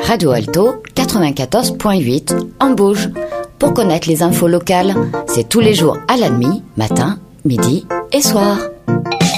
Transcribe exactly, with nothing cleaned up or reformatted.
Radio Alto quatre-vingt-quatorze point huit en Bauge. Pour connaître les infos locales, c'est tous les jours à la nuit, matin, midi et soir.